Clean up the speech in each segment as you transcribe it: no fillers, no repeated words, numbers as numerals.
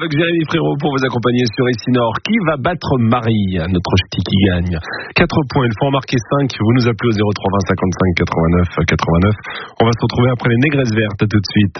avec Jérémy Frérot pour vous accompagner sur Ici Nord. Qui va battre Marie, notre ch'ti qui gagne 4 points, il faut en marquer 5. Vous nous appelez au 03 20 55 89 89. On va se retrouver après les négresses vertes tout de suite.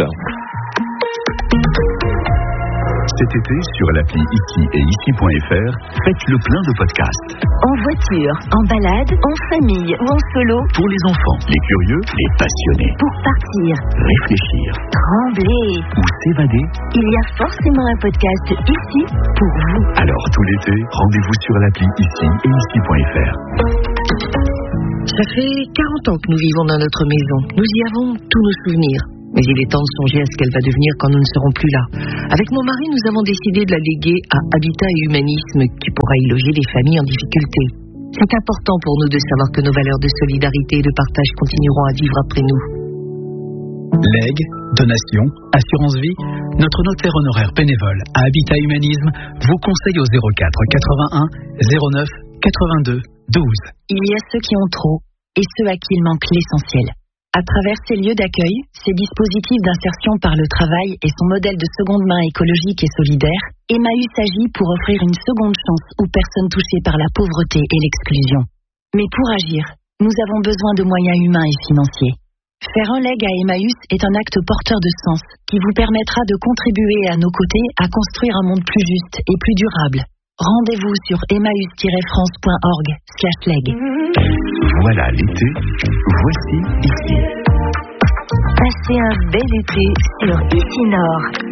Cet été, sur l'appli Ici et Ici.fr, faites le plein de podcasts. En voiture, en balade, en famille ou en solo. Pour les enfants, les curieux, les passionnés. Pour partir, Réfléchir trembler ou s'évader. Il y a forcément un podcast ici pour vous. Alors tout l'été, rendez-vous sur l'appli Ici et Ici.fr. Ça fait 40 ans que nous vivons dans notre maison. Nous y avons tous nos souvenirs. Mais il est temps de songer à ce qu'elle va devenir quand nous ne serons plus là. Avec mon mari, nous avons décidé de la léguer à Habitat et Humanisme, qui pourra y loger les familles en difficulté. C'est important pour nous de savoir que nos valeurs de solidarité et de partage continueront à vivre après nous. Legs, donations, assurance vie, notre notaire honoraire bénévole à Habitat Humanisme vous conseille au 04 81 09 82 12. Il y a ceux qui ont trop et ceux à qui il manque l'essentiel. À travers ces lieux d'accueil, ces dispositifs d'insertion par le travail et son modèle de seconde main écologique et solidaire, Emmaüs agit pour offrir une seconde chance aux personnes touchées par la pauvreté et l'exclusion. Mais pour agir, nous avons besoin de moyens humains et financiers. Faire un leg à Emmaüs est un acte porteur de sens qui vous permettra de contribuer à nos côtés à construire un monde plus juste et plus durable. Rendez-vous sur emmaüs-france.org/leg. Voilà l'été, voici Ici. Passez un bel été sur Ici Nord.